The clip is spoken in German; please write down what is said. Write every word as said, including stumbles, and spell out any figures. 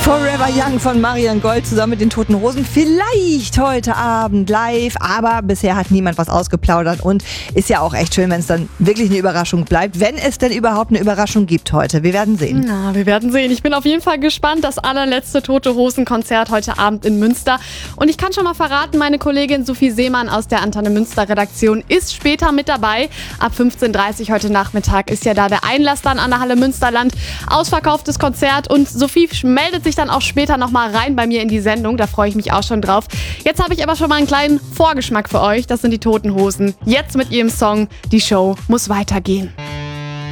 Forever Young von Marian Gold zusammen mit den Toten Hosen. Vielleicht heute Abend live, aber bisher hat niemand was ausgeplaudert und ist ja auch echt schön, wenn es dann wirklich eine Überraschung bleibt. Wenn es denn überhaupt eine Überraschung gibt heute. Wir werden sehen. Na, wir werden sehen. Ich bin auf jeden Fall gespannt. Das allerletzte Tote Hosen Konzert heute Abend in Münster. Und ich kann schon mal verraten, meine Kollegin Sophie Seemann aus der Antenne Münster Redaktion ist später mit dabei. Ab fünfzehn Uhr dreißig heute Nachmittag ist ja da der Einlass dann an der Halle Münsterland. Ausverkauftes Konzert und Sophie meldet sich dann auch später nochmal rein bei mir in die Sendung. Da freue ich mich auch schon drauf. Jetzt habe ich aber schon mal einen kleinen Vorgeschmack für euch. Das sind die Toten Hosen. Jetzt mit ihrem Song Die Show muss weitergehen.